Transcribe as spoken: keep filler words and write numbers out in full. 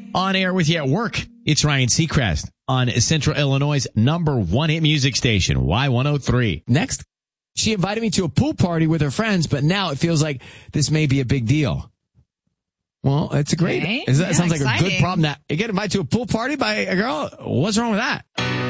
On air with you at work. It's Ryan Seacrest on Central Illinois' number one hit music station, Y one oh three. Next, she invited me to a pool party with her friends, but now it feels like this may be a big deal. Well, it's a great, okay. that yeah, sounds like exciting. a good problem. That you get invited to a pool party by a girl. What's wrong with that?